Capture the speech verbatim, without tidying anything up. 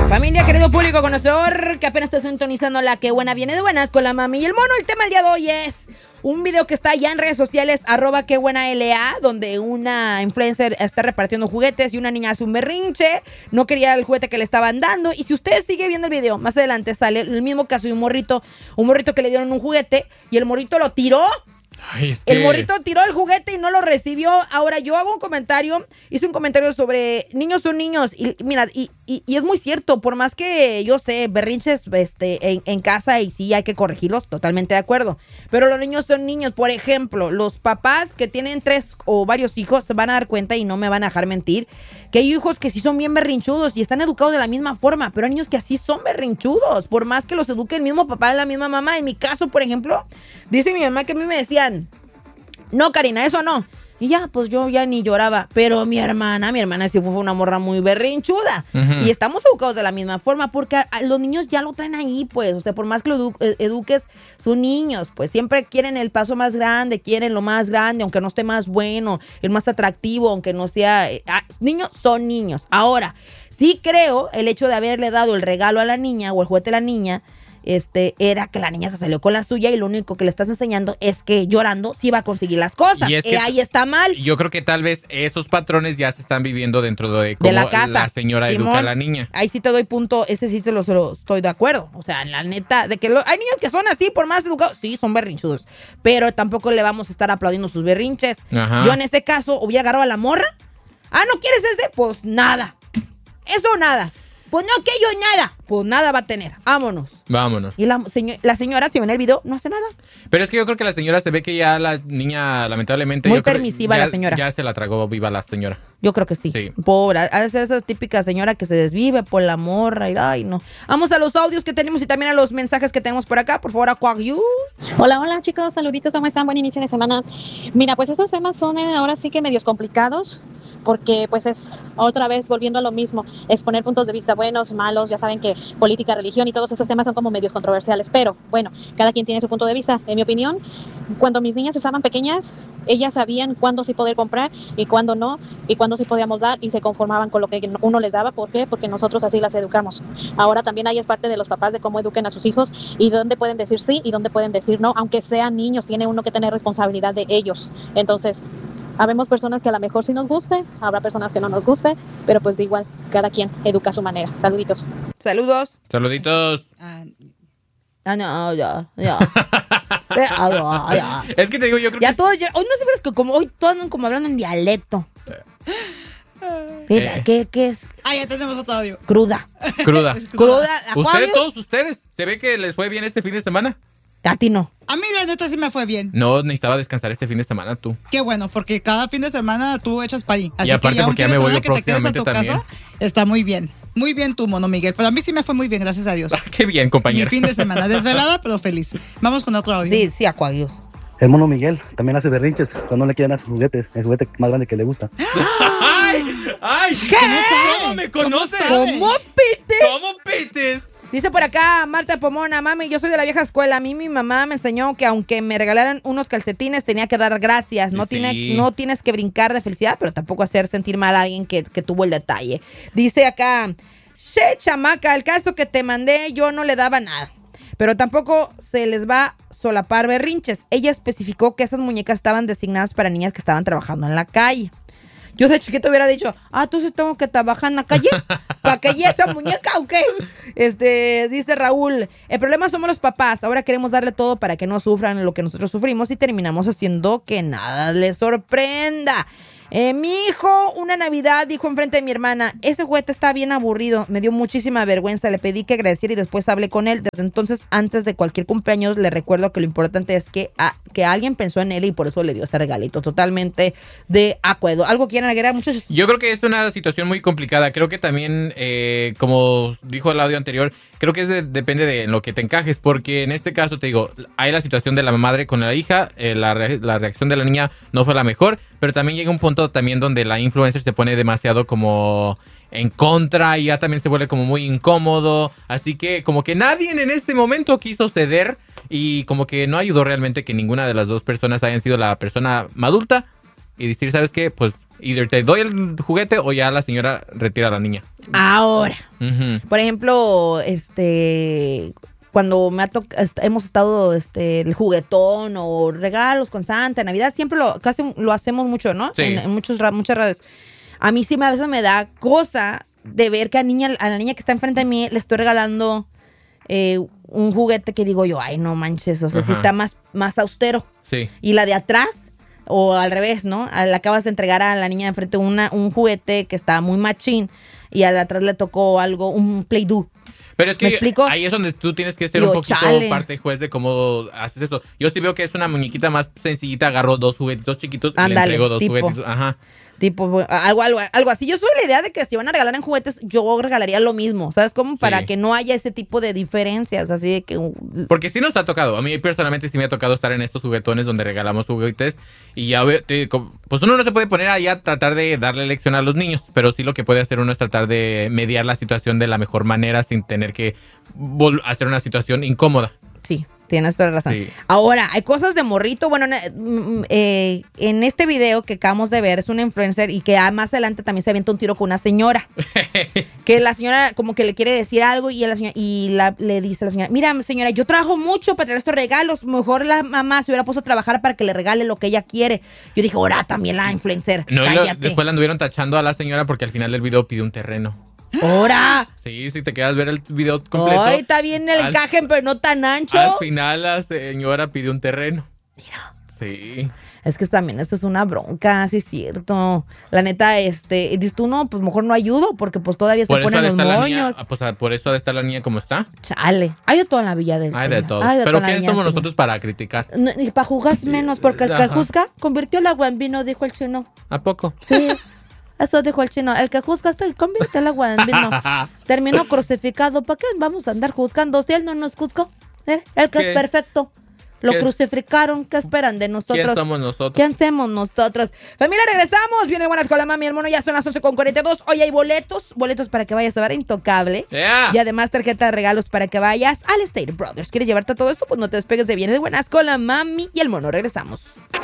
Familia, querido público conocedor, que apenas está sintonizando la que buena viene de buenas con la mami y el mono. El tema del día de hoy es un video que está ya en redes sociales, arroba que buena L A, donde una influencer está repartiendo juguetes y una niña hace un berrinche, no quería el juguete que le estaban dando. Y si usted sigue viendo el video, más adelante sale el mismo caso de un morrito, un morrito que le dieron un juguete y el morrito lo tiró. Ay, es que... El morrito tiró el juguete y no lo recibió. Ahora yo hago un comentario, hice un comentario sobre niños son niños. Y mira, y, y, y es muy cierto, por más que yo sé, berrinches este, en, en casa y sí hay que corregirlos, totalmente de acuerdo. Pero los niños son niños. Por ejemplo, los papás que tienen tres o varios hijos se van a dar cuenta y no me van a dejar mentir que hay hijos que sí son bien berrinchudos y están educados de la misma forma, pero hay niños que así son berrinchudos, por más que los eduque el mismo papá y la misma mamá. En mi caso, por ejemplo, dice mi mamá que a mí me decían, no, Karina, eso no. Y ya, pues yo ya ni lloraba. Pero mi hermana, mi hermana sí fue una morra muy berrinchuda. Uh-huh. Y estamos educados de la misma forma porque a, a los niños ya lo traen ahí, pues. O sea, por más que lo edu- eduques, son niños, pues. Siempre quieren el paso más grande, quieren lo más grande, aunque no esté más bueno, el más atractivo, aunque no sea... Eh, ah, niños son niños. Ahora, sí creo el hecho de haberle dado el regalo a la niña o el juguete a la niña, este, era que la niña se salió con la suya y lo único que le estás enseñando es que llorando sí va a conseguir las cosas. Y es que eh, ahí está mal. Yo creo que tal vez esos patrones ya se están viviendo dentro de cómo de la casa. La señora Simón, educa a la niña. Ahí sí te doy punto, ese sí te lo, se lo estoy de acuerdo. O sea, la neta, de que lo, hay niños que son así, por más educados, sí, son berrinchudos. Pero tampoco le vamos a estar aplaudiendo sus berrinches. Ajá. Yo en este caso hubiera agarrado a la morra. Ah, ¿no quieres ese? Pues nada. Eso nada. Pues no, que yo nada. Pues nada va a tener. Vámonos. Vámonos. Y la, señor, la señora, si ven el video, no hace nada. Pero es que yo creo que la señora se ve que ya la niña, lamentablemente... Muy yo permisiva creo, la señora. Ya, ya se la tragó viva la señora. Yo creo que sí. sí. Pobre. A veces esa típica señora que se desvive por la morra y ay, no. Vamos a los audios que tenemos y también a los mensajes que tenemos por acá. Por favor, Aquarius. Hola, hola chicos. Saluditos. ¿Cómo están? Buen inicio de semana. Mira, pues estos temas son eh, ahora sí que medios complicados. Porque pues es otra vez volviendo a lo mismo, exponer puntos de vista buenos, malos, ya saben que política, religión y todos estos temas son como medios controversiales, pero bueno, cada quien tiene su punto de vista. En mi opinión, cuando mis niñas estaban pequeñas, ellas sabían cuándo sí poder comprar y cuándo no, y cuándo sí podíamos dar y se conformaban con lo que uno les daba. ¿Por qué? Porque nosotros así las educamos. Ahora también ahí es parte de los papás de cómo eduquen a sus hijos y dónde pueden decir sí y dónde pueden decir no, aunque sean niños, tiene uno que tener responsabilidad de ellos. Entonces, habemos personas que a lo mejor sí nos guste, habrá personas que no nos guste, pero pues de igual, cada quien educa a su manera. Saluditos. Saludos. Saluditos. Ah, no, ya, ya. Es que te digo, yo creo ya que... todos, ya, hoy no sé, pero es que como, hoy todos andan como hablando en dialecto. Mira, Eh. ¿qué, ¿qué es? Ah, ya tenemos otro audio. Cruda. Cruda. Cruda. ¿Ustedes, todos ustedes? ¿Se ve que les fue bien este fin de semana? A ti no. A mí la neta sí me fue bien. No, necesitaba descansar este fin de semana tú. Qué bueno, porque cada fin de semana tú echas para ahí. Así y aparte que ya porque ya me voy que te quedes en tu también. casa, está muy bien. Muy bien tú, Mono Miguel. Pero a mí sí me fue muy bien, gracias a Dios. Ah, qué bien, compañero. Mi fin de semana, desvelada, pero feliz. Vamos con otro audio. Sí, sí, Aquarius. El Mono Miguel también hace berrinches cuando no le quieren dar sus juguetes, el juguete más grande que le gusta. ¡Ay! ¡Ay! ¿Qué? ¿Cómo me conoces? ¿Cómo pites? ¿Cómo pites? Dice por acá Marta Pomona, mami, yo soy de la vieja escuela. A mí mi mamá me enseñó que aunque me regalaran unos calcetines tenía que dar gracias. No, sí. tiene, no tienes que brincar de felicidad, pero tampoco hacer sentir mal a alguien que, que tuvo el detalle. Dice acá, che, chamaca, el caso que te mandé yo no le daba nada. Pero tampoco se les va a solapar berrinches. Ella especificó que esas muñecas estaban designadas para niñas que estaban trabajando en la calle. Yo de chiquito hubiera dicho, ah, ¿tú sí tengo que trabajar en la calle? ¿Para que llegue esa muñeca o qué? Este, dice Raúl, el problema somos los papás. Ahora queremos darle todo para que no sufran lo que nosotros sufrimos y terminamos haciendo que nada les sorprenda. Eh, mi hijo, una Navidad, dijo enfrente de mi hermana, ese juguete está bien aburrido, me dio muchísima vergüenza, le pedí que agradeciera y después hablé con él. Desde entonces, antes de cualquier cumpleaños, le recuerdo que lo importante es que, a, que alguien pensó en él y por eso le dio ese regalito. Totalmente de acuerdo. ¿Algo quieren agregar, muchachos? Yo creo que es una situación muy complicada. Creo que también, eh, como dijo el audio anterior, creo que es de, depende de lo que te encajes, porque en este caso, te digo, hay la situación de la madre con la hija, eh, la, re, la reacción de la niña no fue la mejor, pero también llega un punto también donde la influencer se pone demasiado como en contra y ya también se vuelve como muy incómodo, así que como que nadie en ese momento quiso ceder y como que no ayudó realmente que ninguna de las dos personas hayan sido la persona adulta y decir, ¿sabes qué? Pues Either te doy el juguete o ya la señora retira a la niña. Ahora, Ujú. por ejemplo, este... Cuando me ha to- est- hemos estado este el juguetón o regalos con Santa, Navidad, siempre lo casi lo hacemos mucho, ¿no? Sí. En, en muchos ra- muchas radios. A mí sí me, a veces me da cosa de ver que a, niña, a la niña que está enfrente de mí le estoy regalando eh, un juguete que digo yo, ay, no manches, o sea, si Ajá. está más, más austero. Sí. Y la de atrás, o al revés, ¿no? A- Le acabas de entregar a la niña de enfrente una, un juguete que está muy machín y a la de atrás le tocó algo, un Play-Doh. Pero es que ¿Me explico? ahí es donde tú tienes que ser Digo, un poquito chale. parte juez de cómo haces esto. Yo sí veo que es una muñequita más sencillita, agarro dos juguetitos chiquitos y le Ándale, entrego dos tipo. juguetitos. Ajá. Tipo, algo, algo, algo así. Yo soy la idea de que si van a regalar en juguetes, yo regalaría lo mismo. ¿Sabes? Como para Sí. que no haya ese tipo de diferencias. Así de que. uh, Porque sí nos ha tocado. A mí personalmente sí me ha tocado estar en estos juguetones donde regalamos juguetes. Y ya ve, te- com- pues uno no se puede poner ahí a tratar de darle lección a los niños. Pero sí lo que puede hacer uno es tratar de mediar la situación de la mejor manera sin tener que vol- hacer una situación incómoda. Sí, tienes toda la razón. Sí. Ahora, hay cosas de morrito. Bueno, ne- mm, eh, en este video que acabamos de ver, es una influencer y que ah, más adelante también se avienta un tiro con una señora. Que la señora como que le quiere decir algo y, la señora, y la, le dice a la señora, mira señora, yo trabajo mucho para traer estos regalos, mejor la mamá se hubiera puesto a trabajar para que le regale lo que ella quiere. Yo dije, ahora también la influencer, No, y lo- cállate. después la anduvieron tachando a la señora porque al final del video pidió un terreno. ¡Ahora! Sí, si te quedas a ver el video completo. Ay, está bien el al- encaje, pero no tan ancho. Al final la señora pidió un terreno. Mira. Sí. Es que también esto es una bronca, sí es cierto. La neta, este, dices tú, no, pues mejor no ayudo porque pues todavía se Por eso, ha ponen de los estar la niña, moños. ah, pues, ah, por eso ha de estar la niña como está. Chale. Hay de todo en la villa del Hay de Señor. todo. Hay de Pero todo en la ¿quiénes Villa somos del nosotros para criticar? Señor. No, y para juzgar menos, porque el que Ajá. juzga convirtió el agua en vino, dijo el chino. ¿A poco? Sí, eso dijo el chino. El que juzga hasta convierte el agua en vino. Terminó crucificado. ¿Para qué vamos a andar juzgando si él no nos juzgó? ¿Eh? El que ¿Qué? es perfecto. Lo ¿Qué? crucificaron. ¿Qué esperan de nosotros? ¿Quién somos nosotros? ¿Qué hacemos nosotros? Familia, regresamos. Viene Buenas con la Mami, hermano. Ya son las once con cuarenta y dos. Hoy hay boletos. Boletos para que vayas a ver a Intocable. Yeah. Y además tarjeta de regalos para que vayas al State Brothers. ¿Quieres llevarte todo esto? Pues no te despegues de Viene de Buenas con la Mami y el mono. Regresamos.